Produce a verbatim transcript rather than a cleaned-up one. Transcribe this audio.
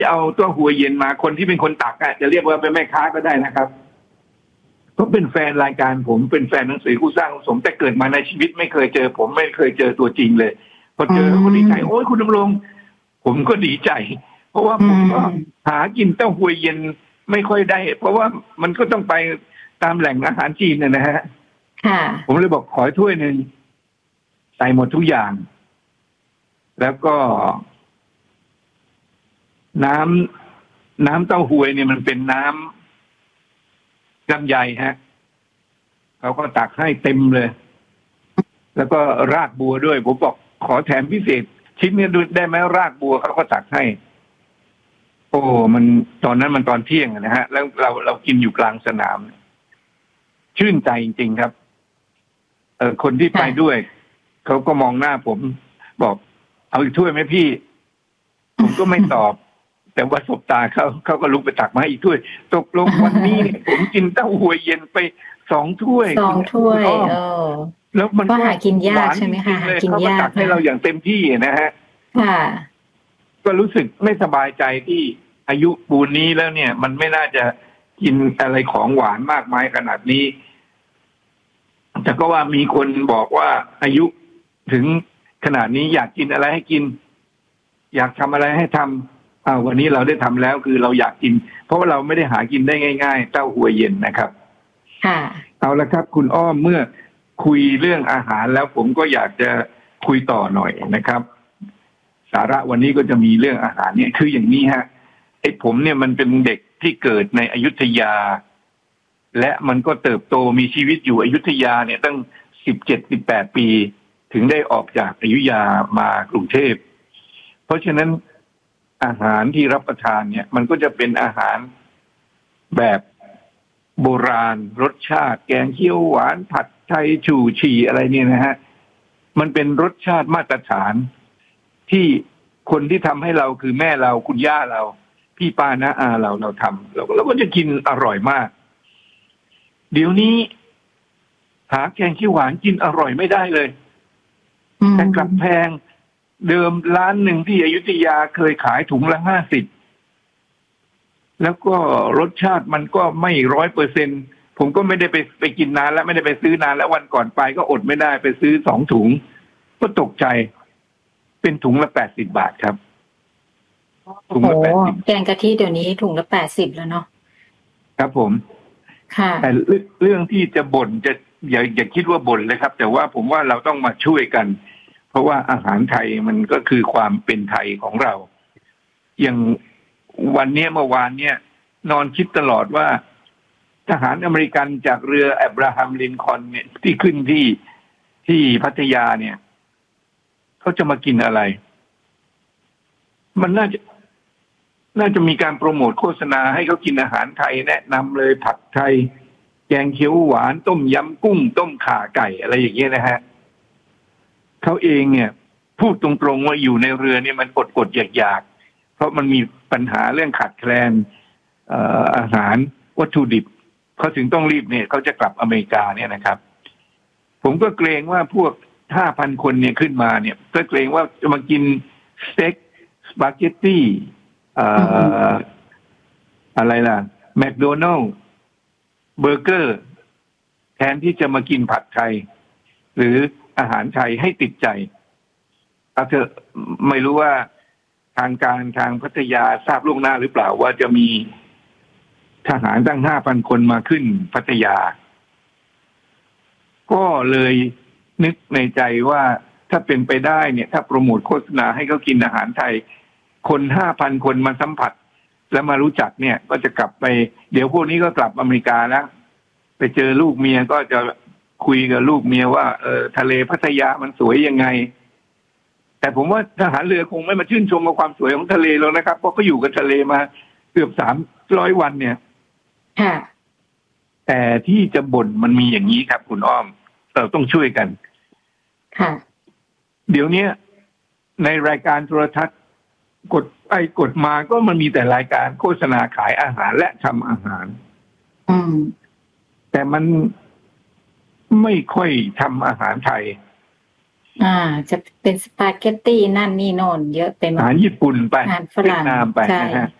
จะเอาตัวหัวเย็นมาคนที่เป็นคนตักอ่ะจะเรียกว่าเป็นแม่ค้าก็ได้นะครับเขาเป็นแฟนรายการผมเป็นแฟนหนังสือคู่สร้างสมแต่เกิดมาในชีวิตไม่เคยเจอผมไม่เคยเจอตัวจริงเลยพอเจอเขาก็ดีใจโอ้ยคุณดำรงผมก็ดีใจเพราะว่าผมก็หากินเต้าหวยเย็นไม่ค่อยได้เพราะว่ามันก็ต้องไปตามแหล่งอาหารจีนนะฮะผมเลยบอกขอถ้วยหนึ่งใส่หมดทุกอย่างแล้วก็น้ำน้ำเต้าหวยเนี่ยมันเป็นน้ำลำไยฮะเขาก็ตักให้เต็มเลยแล้วก็รากบัวด้วยผมบอกขอแถมพิเศษชิ้นนี้ดูได้ไหมรากบัวเขาก็ตักให้โอ้มันตอนนั้นมันตอนเที่ยงนะฮะแล้วเราเรากินอยู่กลางสนามชื่นใจจริงๆครับเออคนที่ไปด้วยเขาก็มองหน้าผมบอกเอาอีกถ้วยไหมพี่ผมก็ไม่ตอบแต่ว่าสบตาเขาเขาก็ลุกไปตักมาอีกถ้วยตกลงวันนี้ผมกินเต้าหวยเย็นไปสองถ้วยสองถ้วยเออแล้วมันก็หากินยากใช่ไหมคะหากินยากเขาตักให้เราอย่างเต็มที่นะฮะค่ะก็รู้สึกไม่สบายใจที่อายุปูนนี้แล้วเนี่ยมันไม่น่าจะกินอะไรของหวานมากมายขนาดนี้แต่ก็ว่ามีคนบอกว่าอายุถึงขนาดนี้อยากกินอะไรให้กินอยากทำอะไรให้ทำอ้าววันนี้เราได้ทำแล้วคือเราอยากกินเพราะว่าเราไม่ได้หากินได้ง่ายๆเต้าหัวเย็นนะครับค่ะเอาละครับคุณอ้อมเมื่อคุยเรื่องอาหารแล้วผมก็อยากจะคุยต่อหน่อยนะครับสาระวันนี้ก็จะมีเรื่องอาหารเนี่ยคืออย่างนี้ฮะไอ้ผมเนี่ยมันเป็นเด็กที่เกิดในอยุธยาและมันก็เติบโตมีชีวิตอยู่อยุธยาเนี่ยตั้งสิบเจ็ดสิบแปดปีถึงได้ออกจากอยุธยามากรุงเทพเพราะฉะนั้นอาหารที่รับประทานเนี่ยมันก็จะเป็นอาหารแบบโบราณรสชาติแกงเขียวหวานผัดไทยฉู่ฉี่อะไรเนี่ยนะฮะมันเป็นรสชาติมาตรฐานที่คนที่ทำให้เราคือแม่เราคุณย่าเราพี่ป้าน้าอาเราเราทำเราเราก็จะกินอร่อยมากเดี๋ยวนี้หาแกงเขียวหวานกินอร่อยไม่ได้เลยแต่กลับแพงเดิมร้านหนึ่งที่อยุธยาเคยขายถุงละห้าสิบแล้วก็รสชาติมันก็ไม่ร้อยเปอร์เซ็นผมก็ไม่ได้ไปไปกินนานแล้วไม่ได้ไปซื้อนานแล้ววันก่อนไปก็อดไม่ได้ไปซื้อสองถุงก็ตกใจเป็นถุงละแปดสิบบาทครับถุงละแปดสิบแกงกะทิเดี๋ยวนี้ถุงละแปดสิบแล้วเนาะครับผมค่ะแต่เรื่องที่จะบ่นจะอย่าอย่าคิดว่าบ่นเลยครับแต่ว่าผมว่าเราต้องมาช่วยกันเพราะว่าอาหารไทยมันก็คือความเป็นไทยของเราอย่างวันนี้เมื่อวานเนี่ยนอนคิดตลอดว่าทหารอเมริกันจากเรืออับราฮัมลินคอล์นเนี่ยที่ขึ้นที่ที่พัทยาเนี่ยเขาจะมากินอะไรมันน่าจะน่าจะมีการโปรโมทโฆษณาให้เขากินอาหารไทยแนะนำเลยผัดไทยแกงเขียวหวานต้มยำกุ้งต้มข่าไก่อะไรอย่างเงี้ยนะฮะเขาเองเนี่ยพูดตรงๆว่าอยู่ในเรือเนี่ยมันอดอดอยากๆเพราะมันมีปัญหาเรื่องขาดแคลนเอ่ออาหารวัตถุดิบเขาถึงต้องรีบเนี่ยเขาจะกลับอเมริกาเนี่ยนะครับผมก็เกรงว่าพวกห้าพันคนเนี่ยขึ้นมาเนี่ยก็เกรงว่าจะมากินสเต็กสปาเกตตี้เอ่ออะไรล่ะแมคโดนัลด์เบอร์เกอร์แทนที่จะมากินผัดไทยหรืออาหารไทยให้ติดใจเอาเถอะไม่รู้ว่าทางการทางพัทยาทราบล่วงหน้าหรือเปล่าว่าจะมีทหารตั้งห้าพันคนมาขึ้นพัทยาก็เลยนึกในใจว่าถ้าเป็นไปได้เนี่ยถ้าโปรโมทโฆษณาให้เขากินอาหารไทยคนห้าพันคนมาสัมผัสแล้วมารู้จักเนี่ยก็จะกลับไปเดี๋ยวพวกนี้ก็กลับอเมริกาแล้วไปเจอลูกเมียก็จะคุยกับลูกเมียว่าเออทะเลพัทยามันสวยยังไงแต่ผมว่าทหารเรือคงไม่มาชื่นชมกับความสวยของทะเลแล้วนะครับเพราะเขาอยู่กับทะเลมาเกือบสามร้อยวันเนี่ยแต่ที่จะบ่นมันมีอย่างนี้ครับคุณอ้อมเราต้องช่วยกันค่ะเดี๋ยวนี้ในรายการโทรทัศน์กดไปกดมาก็มันมีแต่รายการโฆษณาขายอาหารและทำอาหารอืมแต่มันไม่ค่อยทำอาหารไทยอ่า จะเป็นสปาเกตตี้นั่นนี่โน่นเยอะไปหมอาดหารญี่ปุ่นไปอาหารฝเวียรั่ดงนามไปใช่นะฮะ